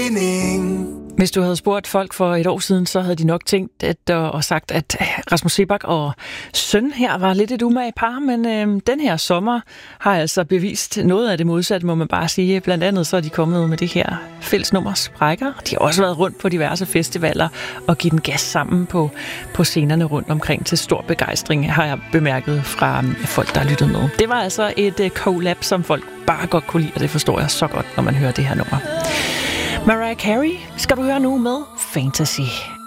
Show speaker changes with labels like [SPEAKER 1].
[SPEAKER 1] mening.
[SPEAKER 2] Hvis du havde spurgt folk for et år siden, så havde de nok tænkt og sagt, at Rasmus Seebach og søn her var lidt et umage par, men den her sommer har altså bevist noget af det modsatte, må man bare sige. Blandt andet så er de kommet med det her fællesnummer Sprækker. De har også været rundt på diverse festivaler og givet den gas sammen på scenerne rundt omkring til stor begejstring, har jeg bemærket fra folk, der har lyttet med. Det var altså et collab, som folk bare godt kunne lide, og det forstår jeg så godt, når man hører det her nummer. Mariah Carey skal du høre nu med Fantasy.